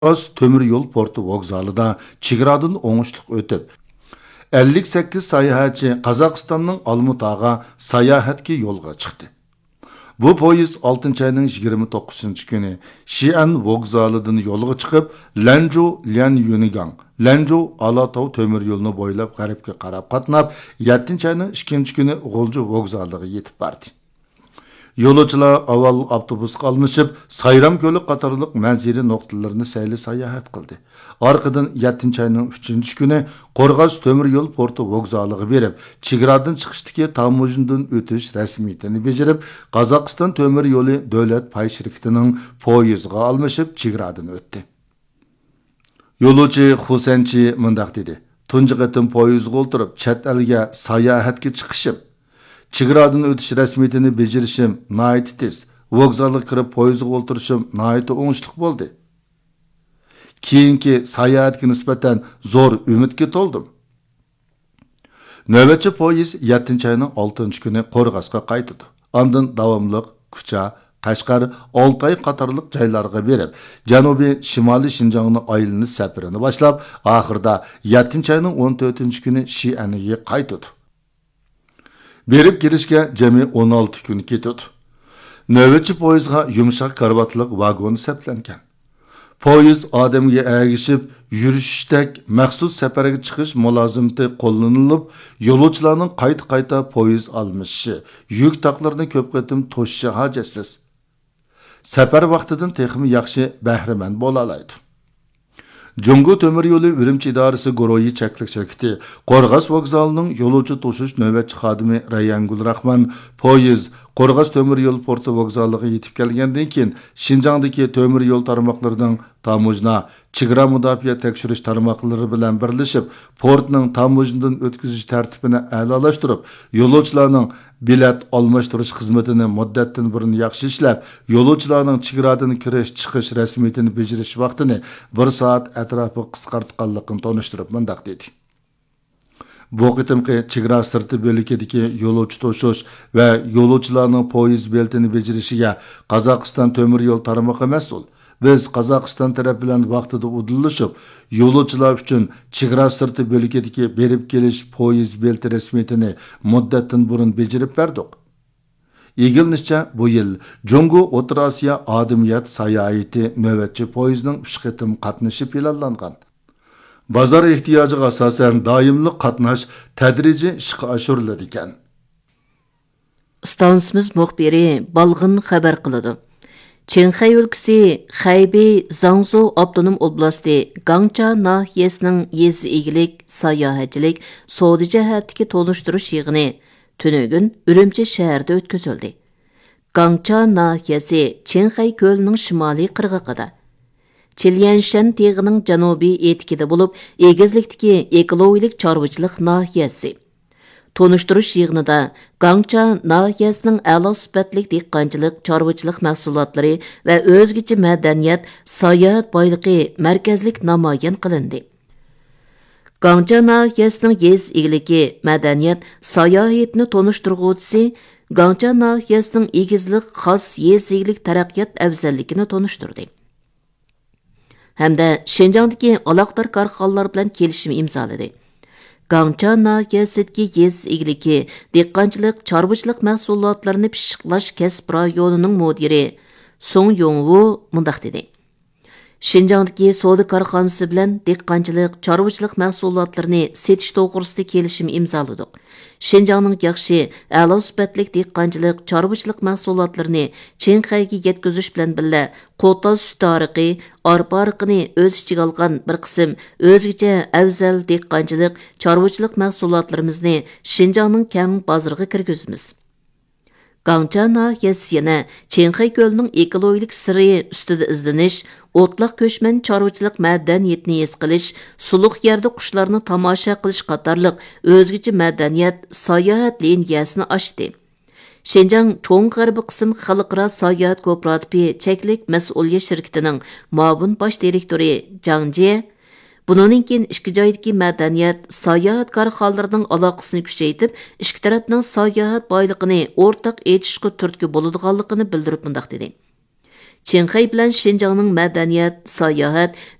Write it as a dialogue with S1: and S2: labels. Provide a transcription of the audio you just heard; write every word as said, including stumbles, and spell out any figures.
S1: Qo'rg'os temir yo'l porti vokzalida chegaradan o'ngishliq o'tib, ellik sakkiz sayohatchi Qozog'istonning Olmutaga sayohatga yo'lga chiqdi. Bu poyezd oltinchi ayning yigirma to'qqizinchi kuni Xi'an vokzalidan yo'lga chiqib, Lanzhou Lianyunigang, Lanzhou Alatov temir yo'lini bo'ylab g'arbga qarab qatnab, yettinchi ayning ikkinchi kuni G'o'lju vokzaliga yetib bordi. Yo'lovchilar avval avtobusga almashib, Sayram ko'li qatorliq manzili nuqtalarini sayli sayohat qildi. Orqadan yettinchi ayning uchinchi kuni Qo'rg'os temir yo'l porti vokzaliga berib, chegaradan chiqishdagi tamojindan o'tish rasmiyatini bajarib, Qozog'iston temir yo'li davlat pay shirkatining poyezdiga almashib chegaradan o'tdi. Yo'lovchi Xusenchi mundaq dedi: "Tunji qatim poyezdga o'tirib, chet elga sayohatga chiqishim, chegaradan o'tish rasmiyatini bajarishim nihoyat tez. Vokzalga kirib poyezdga o'tirishim nihoyat o'ngishli bo'ldi. Keyingi sayohatga nisbatan zo'r umidga to'ldim." Navbatchi poyezd yettinchi ayning oltinchi kuni Qo'rg'osga qaytdi. Ondan davomliq Kucha, Qashqar, Oltay qatorliq joylarga berib, Janubiy Shimoliy Shinjongni aylanish safarini boshlab, oxirida yettinchi ayning o'n to'rtinchi kuni Xi'anga qaytdi. Berib kelishga jami o'n olti kun ketdi. Navbatchi poyezdga yumshoq karvatliq vagon saplangan. Poyezd odamga ergishib, yurishdek maxsus safarga chiqish mulozimati qo'llanilib, yo'lovchilarning qayta-qayta poyezd almashishi, yuk taqlarini ko'p qatim to'shishi hojatsiz. Safar vaqtidan texmi yaxshi bahramand bo'la oladi. Jungo temir yo'li Urumchi idorasi guruhi cheklik shirkati Qo'rg'os vokzalining yo'lovchi to'shish navbatchi xodimi Rayangul Rahman poyezd Qo'rg'os temir yo'l porti vokzaliga yetib kelgandan keyin Shinjongdagi temir yo'l tarmoqlarining tamojna, chegara mudofaa tekshirish tarmoqlari bilan birlashib, portning tamojnadan o'tkazish tartibini a'lolashtirib, yo'lovchilarning bilet almashtirish xizmatini muddatdan burun yaxshi ishlab, yo'lovchilarning chegaradan kirish chiqish rasmiyatini bajarish vaqtini bir soat atrofi qisqartganligini tonishtirib mundaq dedi. Bu qitimqi chegara sirti bo'likidagi yo'lovchi to'shish va yo'lovchilarning poyezd beltini bajarishiga Qozog'iston temir yo'l tarmog'i mas'ul. Biz Qozog'iston taraf bilan vaqtida udillashib, yo'lovchilar uchun chegara sirti bo'likidagi berib kelish poyezd belti rasmiyatini muddatdan burun bajarib berdik. Egilinishcha, bu yil Jungo O'rta Osiyo odamiyat sayohati navbatchi poyezdning uch qitim qatnashi planlangan. Bozor ehtiyojiga asosan doimli qatnash tadrijiy ishga oshirilar ekan.
S2: Stansimiz muxbiri Balg'in xabar qiladi. Çinxay өлkəsi Xəybey Zangzhou avtonom oblasti Gangcha nahiyəsinin yezi egilik, sayohatchilik, savdo cəhətdəki tonuşduruş yığını tünügün Ürümçi şəhərdə ötküzüldü. Gangcha nahiyəsi Çinxay gölünün şimali qırğaqıda. Çilyanshan tağının janubiy etikida bo'lib, egizlikdagi ekologik chorvachilik nahiyəsi. Tonuşturuş yığınında Gangcha nahiyəsinin a'lo sifatli dehqonchilik, chorvachilik mahsulotlari va o'zgacha madaniyat, sayohat boyligi markazlik namoyon qilindi. Gangcha nahiyəsinin yez egiligi, madaniyat, sayohatni tonuşturg'uvchisi Gangcha nahiyəsinin egizlik xos yez egilik taraqqiyot afzalligini tonuşturdi. Hamda Şinjongdagi aloqador korxonalar bilan kelishim imzoladi. Gangcha nahiyəsidəki yez egiligi, dehqonchilik, chorvachilik mahsulotlarini pishiqlash kasb rayonining mudiri Song Yongwu mundaq dedi. Şinjongdagi savdo korxonasi bilan dehqonchilik, chorvachilik mahsulotlarini setish to'g'risida kelishim imzoladik. Şinjongning yaxshi, a'lo sifatli dehqonchilik, chorvachilik mahsulotlarini Çinxayga yetkazish bilan birga qo'ta sut ariqi, arpa ariqini o'z ichiga olgan bir qism o'zgacha afzal dehqonchilik, chorvachilik mahsulotlarimizni Şinjongning keng bozoriga kirgizamiz. Gangcha nahiyəsi yana Çinxay gölünün ekologik siri ustida izlanish, o'tliq ko'chman chorvachilik madaniyatini his qilish, suluq yerda qushlarni tomosha qilish qatorliq o'zgacha madaniyat, sayohat liniyasini ochdi. Şinjang cho'ng g'arbiy qism xalqaro sayohat kooperativi cheklik mas'uliyat shirkatining muavin bosh direktori Jang Jie bundan keyin ikki joydagi madaniyat, sayohat korxonalarining aloqasini kuchaytirib, ikki tarafning sayohat boyligini o'rtaq etishga turtki bo'ladiganligini bildirib mundaq dedi. Ченхай bilan Шинжаңның мәдәният, саяхат,